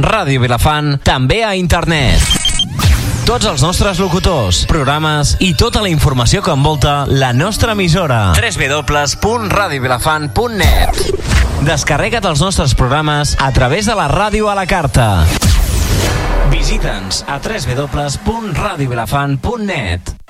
Ràdio Vilafant, també a internet. Tots els nostres locutors, programes i tota la informació que envolta la nostra emissora. www.radiovilafant.net. Descarrega't els nostres programes a través de la ràdio a la carta. Visita'ns a www.radiovilafant.net.